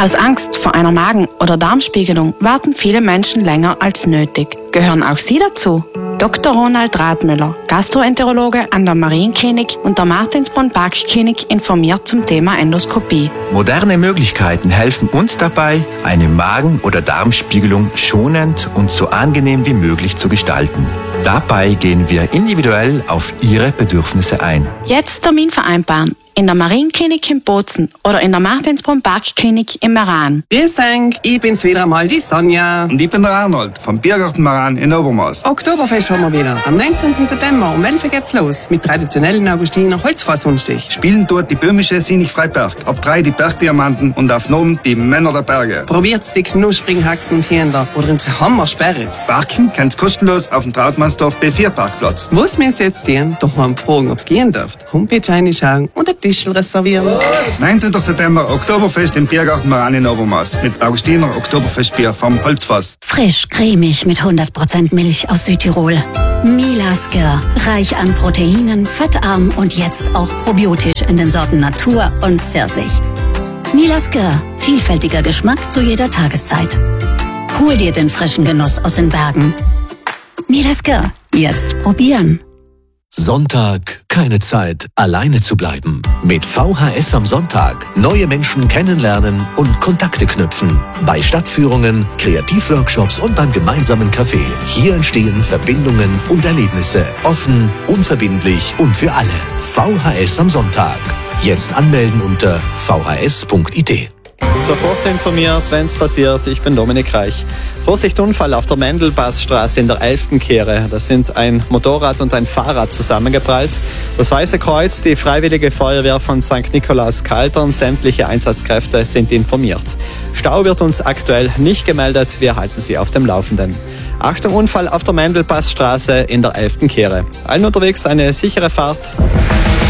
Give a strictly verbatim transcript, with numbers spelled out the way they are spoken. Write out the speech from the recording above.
Aus Angst vor einer Magen- oder Darmspiegelung warten viele Menschen länger als nötig. Gehören auch Sie dazu? Doktor Ronald Rathmüller, Gastroenterologe an der Marienklinik und der Martinsbrunn-Parkklinik, informiert zum Thema Endoskopie. Moderne Möglichkeiten helfen uns dabei, eine Magen- oder Darmspiegelung schonend und so angenehm wie möglich zu gestalten. Dabei gehen wir individuell auf Ihre Bedürfnisse ein. Jetzt Termin vereinbaren. In der Marienklinik in Bozen oder in der Martinsbrunn-Parkklinik in Meran. Grüß dich, ich bin's wieder einmal, die Sonja. Und ich bin der Arnold vom Biergarten Meran in Obermaß. Oktoberfest haben wir wieder. Am neunzehnten September um elf Uhr geht's los. Mit traditionellen Augustiner Holzfassundstich. Spielen dort die böhmische Sinich Freiberg. Ab drei die Bergdiamanten und auf Nomen die Männer der Berge. Probiert's die knusprigen Haxen und Händler oder unsere Hammersperre. Parken kannst kostenlos auf dem Trautmannsdorf B vier Parkplatz. Was wir jetzt gehen, doch mal fragen, ob's gehen darf. Homepage reinschauen und ein Tischl reservieren. neunzehnten September Oktoberfest im Biergarten Meran in Obermaß. Mit Augustiner Oktoberfestbier vom Holzfass. Frisch, cremig mit hundert Prozent Milch aus Südtirol. Milasker, reich an Proteinen, fettarm und jetzt auch probiotisch in den Sorten Natur und Pfirsich. Milasker, vielfältiger Geschmack zu jeder Tageszeit. Hol dir den frischen Genuss aus den Bergen. Milasker, jetzt probieren. Sonntag, keine Zeit, alleine zu bleiben. Mit V H S am Sonntag. Neue Menschen kennenlernen und Kontakte knüpfen. Bei Stadtführungen, Kreativworkshops und beim gemeinsamen Café. Hier entstehen Verbindungen und Erlebnisse. Offen, unverbindlich und für alle. V H S am Sonntag. Jetzt anmelden unter v h s punkt i t. Sofort informiert, wenn's passiert. Ich bin Dominik Reich. Vorsicht, Unfall auf der Mendelpassstraße in der elften Kehre. Da sind ein Motorrad und ein Fahrrad zusammengeprallt. Das Weiße Kreuz, die Freiwillige Feuerwehr von Sankt Nikolaus Kaltern, sämtliche Einsatzkräfte sind informiert. Stau wird uns aktuell nicht gemeldet. Wir halten Sie auf dem Laufenden. Achtung, Unfall auf der Mendelpassstraße in der elften Kehre. Allen unterwegs eine sichere Fahrt.